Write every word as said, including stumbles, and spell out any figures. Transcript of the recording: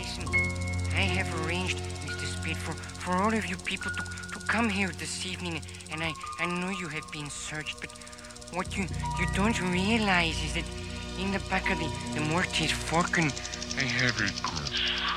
listen. I have arranged, Mister Spade, for, for all of you people to, to come here this evening, and I, I know you have been searched, but what you, you don't realize is that in the back of the, the Mortis Falcon, I have a